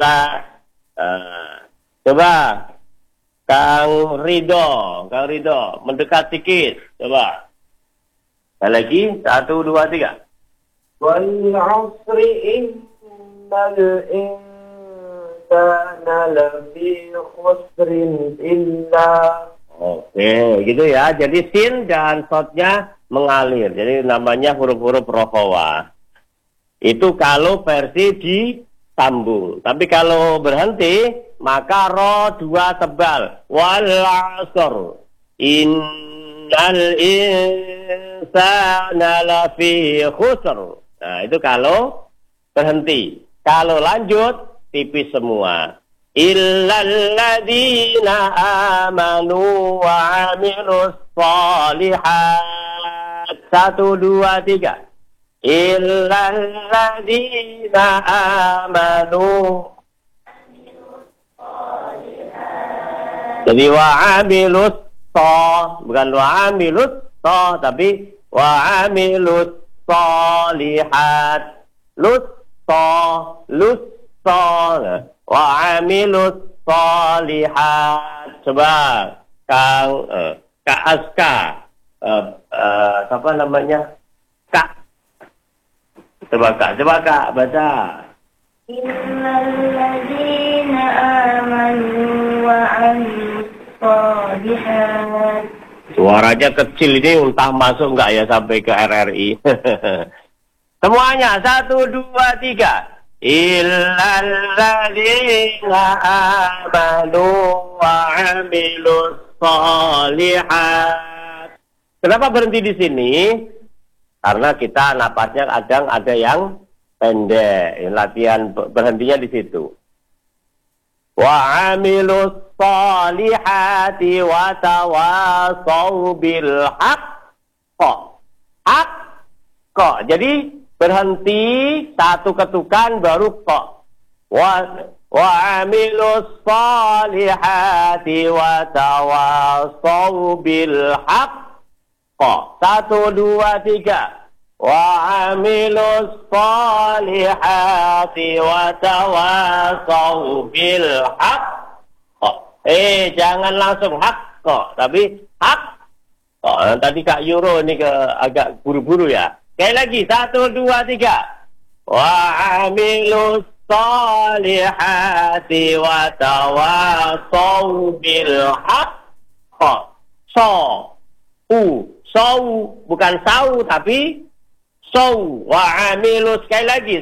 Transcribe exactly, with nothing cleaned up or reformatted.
kita. Uh, coba Kang Ridho, Kang Ridho mendekat sedikit, coba. Sekali lagi, satu, dua, tiga. Wal 'asri innal insana lafi khusrin illa. Oke, gitu ya. Jadi sin dan shotnya mengalir. Jadi namanya huruf-huruf rokhawah. Itu kalau versi disambung. Tapi kalau berhenti, maka ro dua tebal. Wal 'asr innal insana lafi khusr. Nah, itu kalau berhenti. Kalau lanjut, tipis semua. Illalladzina amanu wa amilus shalihat. Satu, dua, tiga. Illalladzina amanu. Jadi wa amilus to, bukan wa amilus to, tapi wa amilus shalihat. Lut to, lut to. Wa amilus shalihat. Coba Kang eh, Kak Aska, eh, eh, apa namanya? Kak. Coba Kak, coba Kak baca. Innalladzina amanu wa amilus shalihat. Suaranya kecil ini, entah masuk nggak ya sampai ke R R I. Semuanya satu, dua, tiga. Illalladzina amanu wa amilus shalihat. Kenapa berhenti di sini? Karena kita napasnya kadang ada yang pendek. Latihan berhentinya di situ. Wa amilus shalihati wa tawasau bil haqq. Hak kok. Jadi berhenti satu ketukan baru kok. Wa wa amilus salihati wa tawasau bil haqq. Satu, dua, tiga. Wa amilus salihati wa tawasau bil haqq. Eh, jangan langsung hak kok, tapi hak kok. Tadi Kak Yuro ini ke agak buru-buru ya. Sekali lagi, satu, dua, tiga. Wa amilus salihati wa tawasau bil haqq. So, u, so, bukan sau, tapi so. Wa amilus, sekali lagi.